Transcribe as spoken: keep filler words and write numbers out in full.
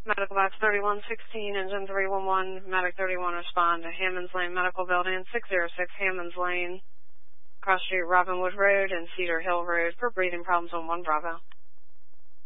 Medical Box thirty-one sixteen, Engine three one one, Medic thirty-one respond to Hammonds Lane Medical Building, six oh six Hammonds Lane, Cross Street, Robinwood Road, and Cedar Hill Road for breathing problems on one Bravo.